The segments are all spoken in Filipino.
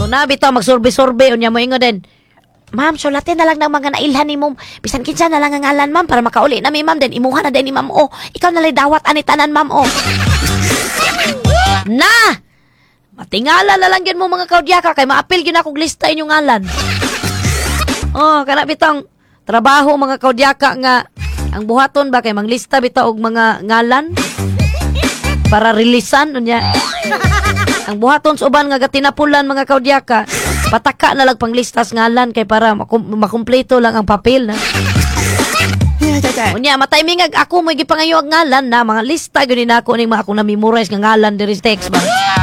Nabitaw magsurbe-surbe unya mo ingon din. Ma'am, sulatin na lang ng mga nailhan ni mo. Bisan kinsa na lang ang ngalan, ma'am, para makauli na mi, ma'am. Den imuha na din ni ma'am, oh. Ikaw na lang dawat anitanan, ma'am, oh. Na! Matingala na lang yun mo mga kaudyaka, kay maapil yun akong lista inyong ngalan. Oh, kana bitang trabaho mga kaudyaka nga, ang buhaton ba kay manglista bitaw og mga ngalan? Para rilisan, unya. Ang buhaton sa uban nga gatinapulan mga kaudyaka, pataka na lang panglistas ngalan kay para makumpleto lang ang papel na. Unya matiming ako mo gipangayo ang ngalan na mga lista gyud nako ning mga akong na-memorize nga ngalan diri sa text ba.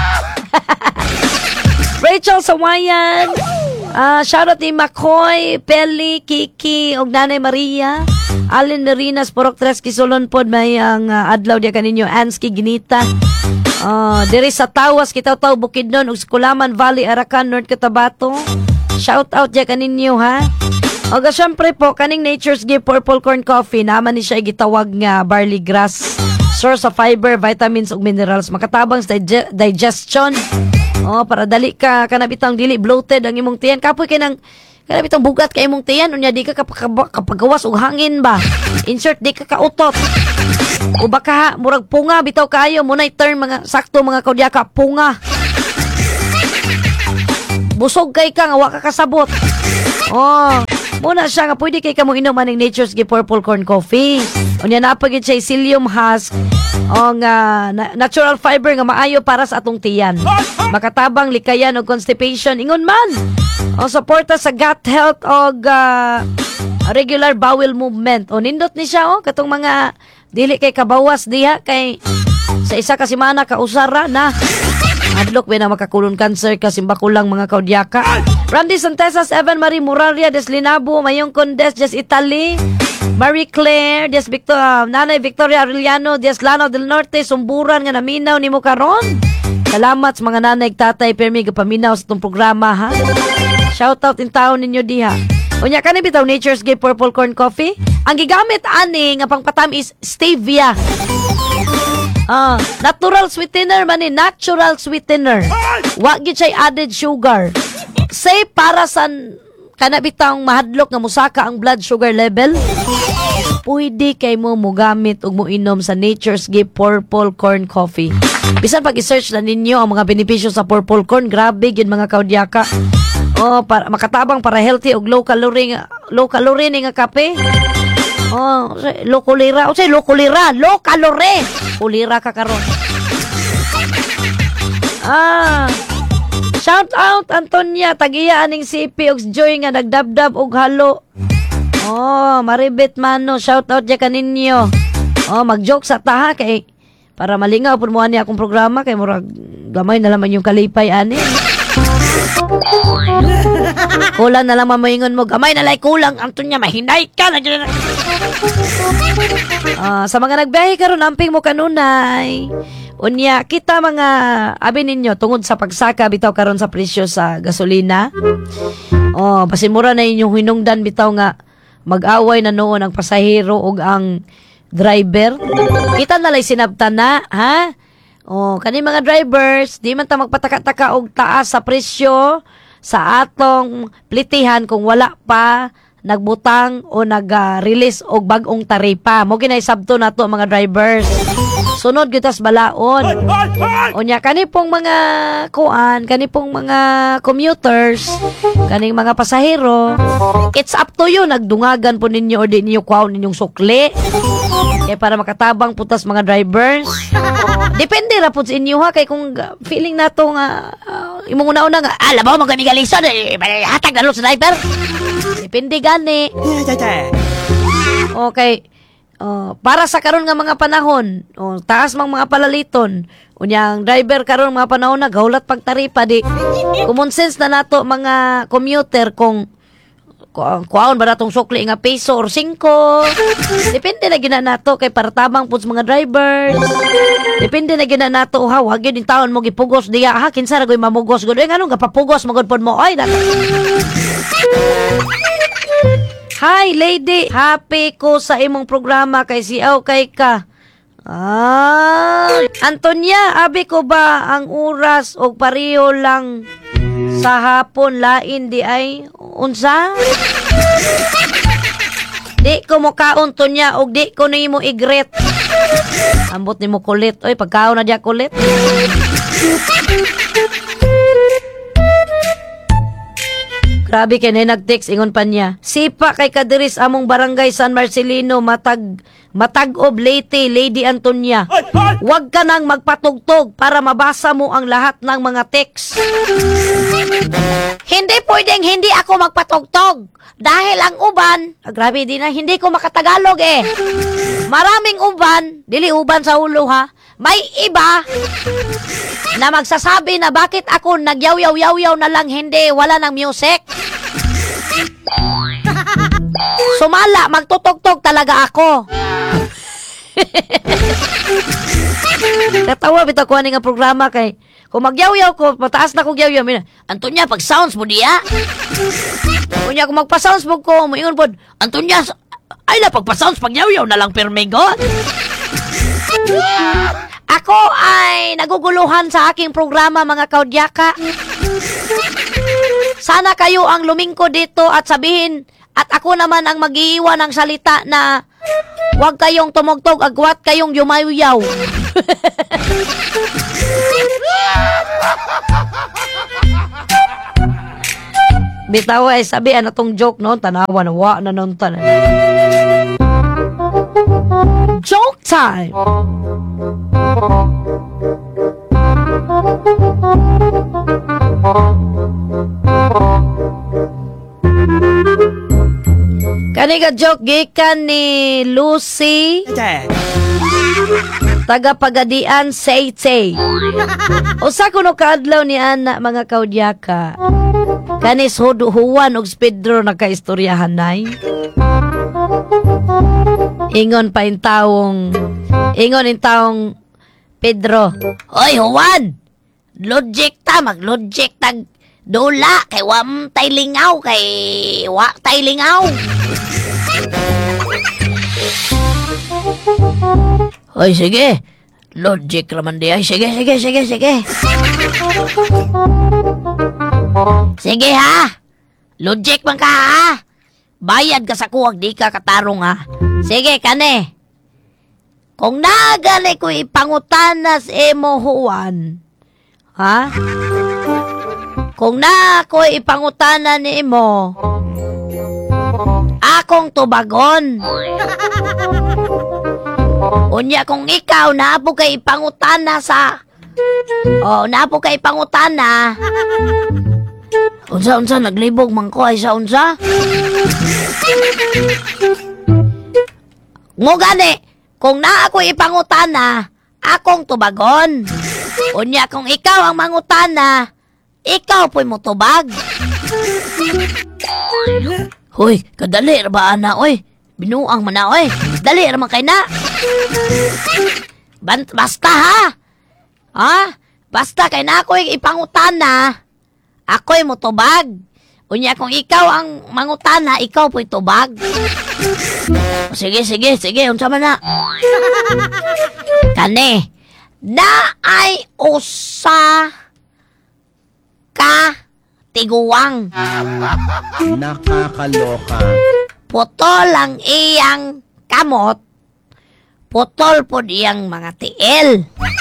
Rachel Sawayan. Shoutout ni Makoy, Peli, Kiki, og Nanay Maria. Alin Nerinas, Porok Tres, Kisulon pod may ang adlaw diya kaninyo, Anski Ginita. Diri sa Tawas, Kitaw-Taw, Bukidnon, ug Kulaman Valley, Arakan, North Cotabato. Shout out diya kaninyo, ha? O syempre po, kaning Nature's Gift Purple Corn Coffee, naman ni siya gitawag nga barley grass. Source of fiber, vitamins ug minerals, makatabang sa digestion. Para dali ka kanabitang dili bloated ang imong tiyan. Kapoy kay nang kanabitang bugat kay imong tiyan, unya di ka kapagawas og hangin ba. Insert di ka kautot. O baka murag punga bitaw kayo mo na term mga sakto mga kaudyaka punga. Busog kay ka nga wa ka kasabot. Muna siya nga pwede kay ka mo inom aning Nature's Gift Purple Corn Coffee. Unya napagid siya psyllium husk nga natural fiber nga maayo para sa atong tiyan. Makatabang likayan og constipation ingon man. Suporta sa gut health og regular bowel movement. Nindot ni siya katong mga dili kay kabawas diha kay sa isa ka semana ka usara na. Adlok ba na makakulon cancer kasi bakulang mga kaudyaka. Randy Santesas, Evan Marie Muraria, Des Linabo, Mayong Condes, Des Italy, Marie Claire, Des Nanay Victoria Arellano, Des Lanao del Norte, Sumburan nga naminaw ni mo karon. Salamat sa mga nanay tatay permi gapaminaw sa itong programa, ha. Shoutout in taon ninyo diha. Unya kani bitaw Nature's Gift Purple Corn Coffee. Ang gigamit ani nga pangpatam is stevia. Natural sweetener man ni, natural sweetener. Wa gyud siya added sugar. Say para sa kanabitang mahadlok nga musaka ang blood sugar level. Pwede kay mo gamit ug mo inom sa Nature's Gift Purple Corn Coffee. Bisan pag i-search na ninyo ang mga benepisyo sa purple corn, grabe gyud mga kaudyaka. Para makatabang para healthy ug low calorie nga kape. Low calorie. Kulira ka karon. Shout out Antonia, tagiya aning sipi og Joy nga nagdabdab og halo. Maribet Mano, shout out diya kaninyo. Mag-joke sa taha kay para malingaw pud mo ani akong programa kay murag gamay na laman yung kalipay ani. Kulang na lang mamoingon mo, gamay na lay kulang Antonia, mahinay ka na dyan. Sa mga nagbiyahe karon amping mo kanunay. Unya kita mga abi ninyo tungod sa pagsaka bitaw karon sa presyo sa gasolina. Pasimura na inyong hinungdan bitaw nga mag-away na noon ang pasahero ug ang driver. Kita na lay sinabtan na, ha? Kani mga drivers, di man ta magpataka-taka og taas sa presyo sa atong plitihan kung wala pa nagbutang o nag-release og bag-ong taripa. Mo ginay sabto nato mga drivers. Sunod gitas balaod. Unya kani pong mga kani pong mga commuters, kaning mga pasahero, it's up to you nagdungagan po ninyo o di ninyo kuhaon ninyong sukli. Kaya para makatabang putas mga drivers. Depende ra pud sa inyo ha kay kung feeling nato nga imong una-una nga labaw maganigalison hatag na sa driver. Depende gani. Okay. Para sa karon nga mga panahon, taas mang mga palaliton, unyang driver karon mga panahon naghulat pagtaripa di. Common sense na nato mga commuter kung kuhaon ba natong sukli nga peso or 5. Depende na gina nato kay para tabang pud sa mga drivers. Depende na gina nato wag gyud in taon mo gipugos diya ha kinsa ra goy mamugos gud ngano gapapugos magud pod mo ay Hi, lady. Happy ko sa imong programa kay siaw kay ka. Antonia, abi ko ba ang oras o pareho lang Sa hapon lain di ay unsa? Di ko mo kaon to niya og di ko nimo igret. Ambot nimo kulit. Oy, pagkaon na diya kulit. Grabe kay nag-text ingon pa niya. Sipa kay kadiris among barangay San Marcelino matag-ob Leyte, Lady Antonia. Huwag ka nang magpatugtog para mabasa mo ang lahat ng mga text. Hindi pwedeng hindi ako magpatugtog. Dahil ang uban, grabe din na, hindi ko makatagalog eh. Maraming uban, dili uban sa ulo ha. May iba na magsasabi na bakit ako nagyaw-yaw-yaw na lang hindi, wala ng music. Sumala, magtutugtog talaga ako. Natawa bitaw ko nga programa kay kung magyaw-yaw ko, mataas na ko gyaw-yaw. Antonia, pag sounds mo diya. Kunya kung magpa-sounds mo ko, moingon pod, Antonia, ay na pagpa-sounds pag yaw-yaw na lang permigon. Ako ay naguguluhan sa aking programa mga kaudyaka. Sana kayo ang lumingkod dito at sabihin at ako naman ang mag-iiwan ng salita na huwag kayong tumugtog, agwat kayong yumayaw. Bitaw ay sabi ano tong joke noon, tanawa na wa na noon tanan. Joke time. Kani ka joke gikan ni Lucy. Taga Pagadian, Say. Usa kuno kaadlaw ni ana mga kaudyaka. Kanis Huwan og Pedro nakaistoryahan nay. Ingon in taong Pedro. Hoy Juan, logic ta, mag-logic tag dola kay wa tay lingaw kay wa tay lingaw. Hoy sige. Logic raman di ay. Sige. Sige ha. Logic man ka ha. Bayad ka sa kuwag di ka katarong ha. Sige kane. Kung nagali ko ipangutanas emo Juan. Ha? Kung na ko ipangutanan ni mo. Akong tubagon. Unya kung ikaw naapo kay ipangutana sa naapo kay ipangutana. Unsa naglibog man ko ay sa unsa? Ngo gani, kung naa ko ipangutana, akong tubagon. Unya kung ikaw ang mangutana, ikaw po'y mo tubag. Hoy, kadali ra ba ana oy? Binuang man na oy. Dali ra man kay na. Basta ha. Ha? Basta kay na ako'y ipangutana. Ako'y mo tubag. Unya kung ikaw ang mangutana, ikaw po'y tubag. Sige. Unsa man na? Kani, na ay usa ka tiguwang. Nakakaloka. Putol ang iyang kamot. Putol po iyang mga tiil.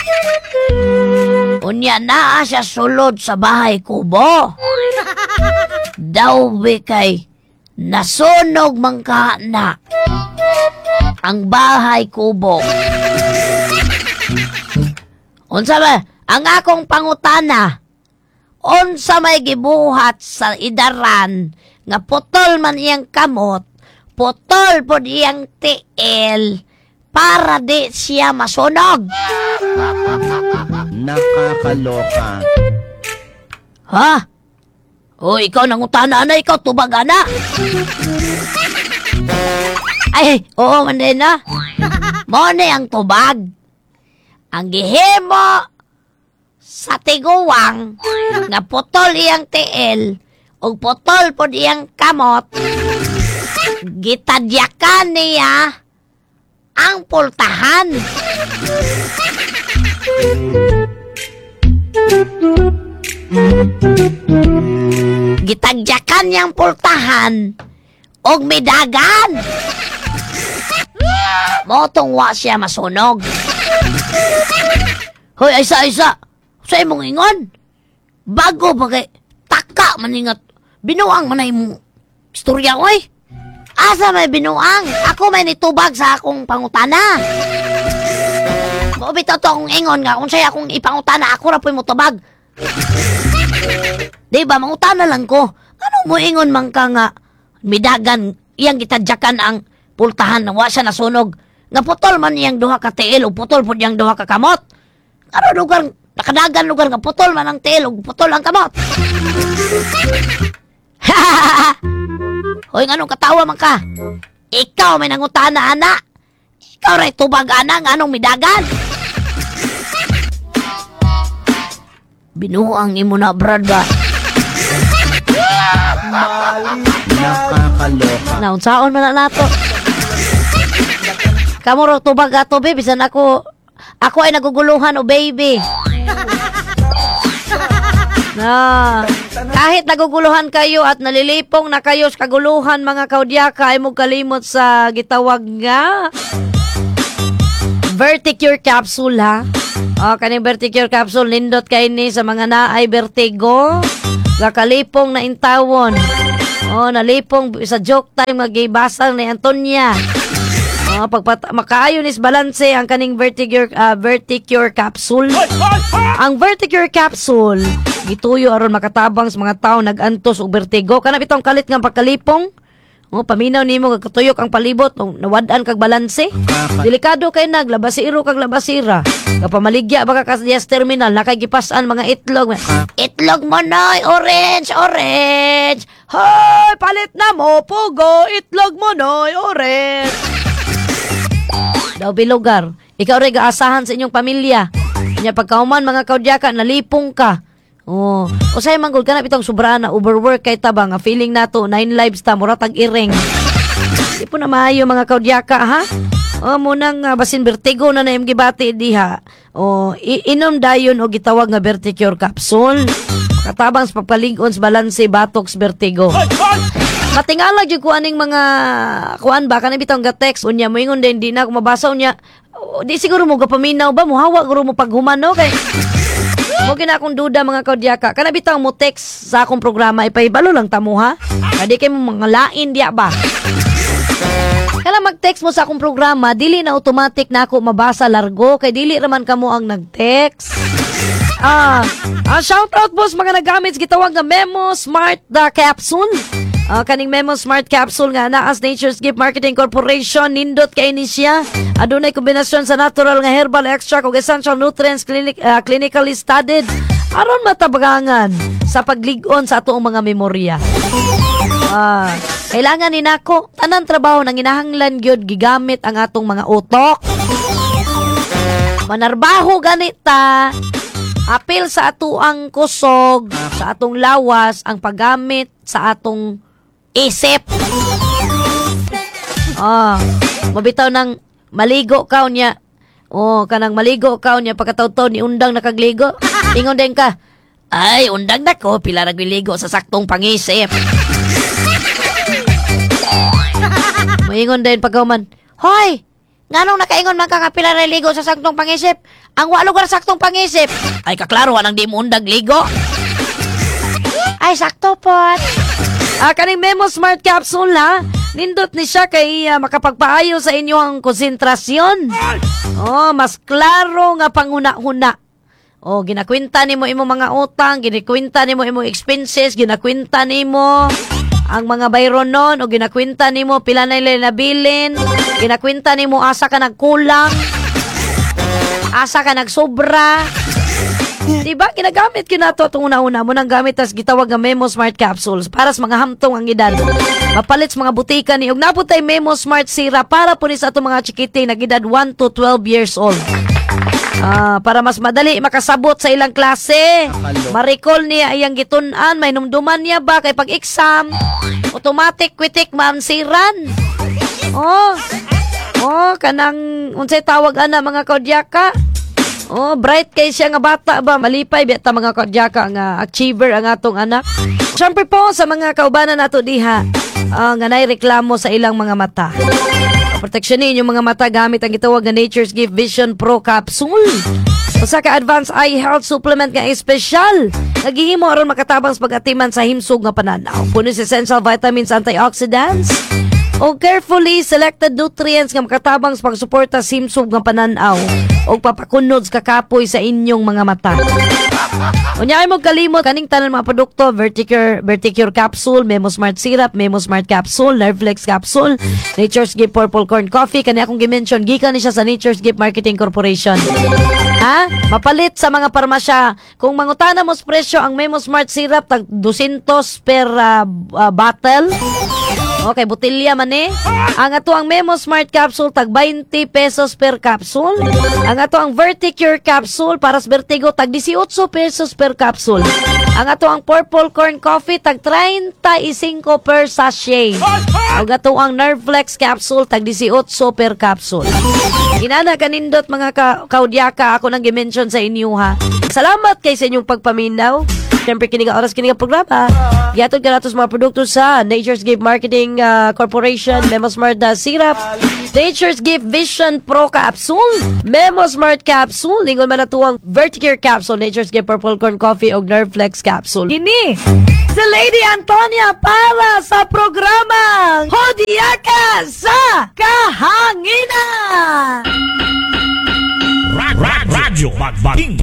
Unya naa siya sulod sa bahay kubo. Daw kay nasunog man ka na ang bahay kubo. Unsa ba? Ang akong pangutana, unsa may gibuhat sa idaran nga putol man iyang kamot, putol po iyang tiil para di siya masunog. Nakakaloka. Ha? O ikaw nangutana na, ikaw tubaga na. Ay, oo man din na. Mone ang tubag. Ang gihimo sa tiguwang nga putol iyang tiil ug putol pod iyang kamot, gitadyakan niya ang pultahan. gitagyakan niyang pultahan og midagan. Motong wa siya masunog. Hoy, Aisa. Sa imong ingon. Bago ba kay taka maningat. Binuang man mo istorya, oy. Asa may binuang? Ako may nitubag sa akong pangutana. Mo bitaw to akong ingon nga kung saya akong ipangutana ako ra po'y mo tubag. Di ba, mangutana lang ko. Ano mo ingon man ka nga midagan iyang gitadyakan ang pultahan na wa siya nasunog. Nga putol man iyang duha ka tiil o putol po iyang duha ka kamot. Ano lugar, nakadagan lugar nga putol man ang tiil o putol ang kamot. Hoy, nga anong katawa man ka? Ikaw may nangutana, ana. Ikaw ray tubag, ana, nga anong midagan. Binuang imo na, brad ba? Nakakaloka. Naunsaon man na nato. Kamu ro tubag ato, baby. Bisan ako ay naguguluhan, o baby. Na, kahit naguguluhan kayo at nalilipong na kayo sa kaguluhan, mga kaudyaka, ay mo kalimot sa gitawag nga Verticure capsule, ha? O, kaning Verticure capsule, nindot kay ni sa mga naay vertigo, kakalipong na intawon. O, nalipong sa joke time, magibasang ni Antonia. O, makaayon is balanse ang kaning Verticure capsule. Ang Verticure capsule, gituyo aron makatabang sa mga tao nagantos og vertigo. Kana bitong kalit nga pagkalipong. O, paminaw nimo katuyok ang palibot o nawad-an kag balanse. Delikado kay naglabasiro kag labasira. Kapamaligya baka ka sa terminal nakay gipasan mga itlog. Itlog mo noy, orange. Hoy, palit na mo pugo, itlog mo noy, orange. Daw bilugar, ikaw ray gaasahan sa inyong pamilya. Nya pagkauman mga kaudyaka nalipong ka. Oh, usay manggol kana bitong sobra na overwork kay taba nga feeling nato 9 lives ta mura tag ireng. Di po na maayo mga kaudyaka, ha? O munang basin vertigo na naim gibati diha. O inom dayon o gitawag nga Verticure capsule. Katabang sa pagpalig-on sa balanse batox vertigo. Matingala jud ko aning mga kuan ba kanang bitong ga text unya moingon din di na ako mabasa unya. Di siguro mo gapaminaw ba mo hawa guro mo paghumano kay mo gina akong duda mga kaudyaka. Kana bitaw mo text sa akong programa ipahibalo lang tamo, ha? Kadi kay mo mga lain diya ba? Kana mag-text mo sa akong programa, dili na automatic na ako mabasa largo kay dili raman kamo ang nag-text. Shout out boss mga nagamit gitawag nga Memo Smart Capsule. Kaning Memo Smart Capsule nga na as Nature's Gift Marketing Corporation nindot kay ni siya. Adunay kombinasyon sa natural nga herbal extract ug essential nutrients clinically studied aron matabagangan sa paglig-on sa atoong mga memorya. Kailangan ni nako tanan trabaho nang inahanglan gyud gigamit ang atong mga utok. Manarbaho ganita. Apil sa atuang kusog, sa atong lawas, ang paggamit sa atong isip. Mabitaw ng maligo ka niya. Kanang maligo ka niya pagkataw-taw ni undang nakagligo. Ingon din ka, ay, undang na ko, pila nagligo sa saktong pangisip. Maingon din pagkauman, hoy, nganong nakaingon man ka kapila ligo sa saktong pangisip? Ang walo ka saktong pangisip. Ay, kaklaro, anang di mo undag ligo. Ay, sakto pot. Kaning Memo Smart Capsule, ha? Nindot ni siya kay makapagpaayo sa inyong konsentrasyon. Mas klaro nga panguna-huna. Ginakwinta nimo imo mga utang, ginakwinta nimo imo expenses, ginakwinta nimo ang mga bayron nun, o ginakwinta nimo pila na nila nabilin, ginakwinta nimo asa ka nagkulang, asa ka nagsobra. Diba? Ginagamit kinato itong una-una mo nang gamit as gitawag nga Memo Smart Capsules para sa mga hamtong ang edad. Mapalit sa mga butika ni ug naputay Memo Smart Syrup para po ni sa itong mga chikiti na edad 1 to 12 years old. Para mas madali makasabot sa ilang klase. Ma-recall niya iyang gitun-an, may numduman niya ba kay pag-exam. Automatic quitik maansiran. Kanang unsay tawag ana mga kaudyaka. Oh, bright kay siya nga bata ba, malipay bita mga kadyaka nga achiever ang atong anak. Siyempre po sa mga kaubanan nato diha, nga naireklamo sa ilang mga mata. Proteksyonin yung mga mata gamit ang gitawag na Nature's Gift Vision Pro Capsule. Usa ka advanced eye health supplement nga espesyal. Naghihimo aron makatabang sa pag-atiman sa himsog nga pananaw. Puno sa essential vitamins, antioxidants, o carefully selected nutrients nga makatabang sa pagsuporta sa himsog nga pananaw o papakunod sa kakapoy sa inyong mga mata. Unya ay mo kalimot kaning tanan mga produkto, Verticure Capsule, Memo Smart Syrup, Memo Smart Capsule, Nerveflex Capsule, Nature's Gift Purple Corn Coffee, kani akong gimension gikan ni siya sa Nature's Gift Marketing Corporation. Ha? Mapalit sa mga parmasya. Kung mangutana mo sa presyo ang Memo Smart Syrup tag 200 per bottle. Okay, butilya man eh. Ang ato ang Memo Smart Capsule tag 20 pesos per capsule. Ang ato ang Verticure Capsule para sa vertigo tag 18 pesos per capsule. Ang ato ang Purple Corn Coffee tag 35 per sachet. Ang ato ang Nerveflex Capsule tag 18 per capsule. Inana kanindot mga kaudyaka ako nang gimension sa inyo ha. Salamat kay sa inyong pagpaminaw. Siyempre, kiniga oras, kiniga programa. Yatod ka natos mga produkto sa Nature's Gift Marketing Corporation, Memo Smart Syrup, Nature's Gift Vision Pro Capsule, Memo Smart Capsule, lingon man natuang Verticure Capsule, Nature's Gift Purple Corn Coffee o Nerveflex Capsule. Kini, si Lady Antonia para sa programang Hodyaka sa Kahanginan! Radyo Magbating